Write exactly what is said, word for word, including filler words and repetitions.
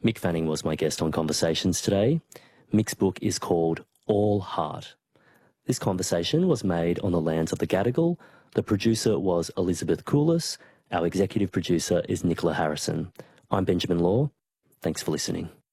Mick Fanning was my guest on Conversations today. Mick's book is called All Heart. This conversation was made on the lands of the Gadigal. The producer was Elizabeth Coulis. Our executive producer is Nicola Harrison. I'm Benjamin Law. Thanks for listening.